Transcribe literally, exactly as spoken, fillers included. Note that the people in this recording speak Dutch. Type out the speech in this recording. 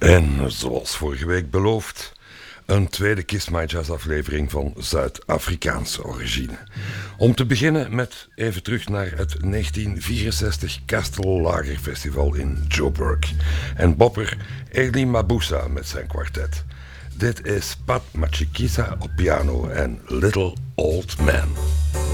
En zoals vorige week beloofd, een tweede Kiss My Jazz aflevering van Zuid-Afrikaanse origine. Om te beginnen met even terug naar het negentien vierenzestig Castle Lager Festival in Joburg. En bopper Early Mabusa met zijn kwartet. Dit is Pat Matshikiza op piano en Little Old Man.